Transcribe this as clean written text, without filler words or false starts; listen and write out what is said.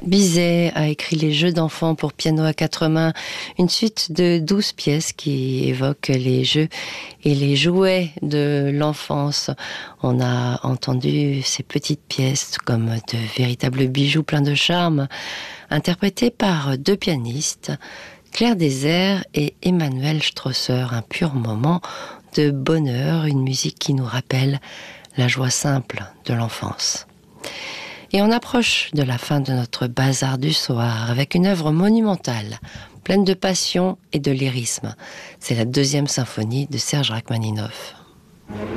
Bizet a écrit les Jeux d'enfants pour piano à 4 mains, une suite de 12 pièces qui évoquent les jeux et les jouets de l'enfance. On a entendu ces petites pièces comme de véritables bijoux pleins de charme, interprétées par 2 pianistes, Claire Désert et Emmanuel Strosser. Un pur moment de bonheur, une musique qui nous rappelle la joie simple de l'enfance. Et on approche de la fin de notre bazar du soir avec une œuvre monumentale, pleine de passion et de lyrisme. C'est la 2e symphonie de Serge Rachmaninoff.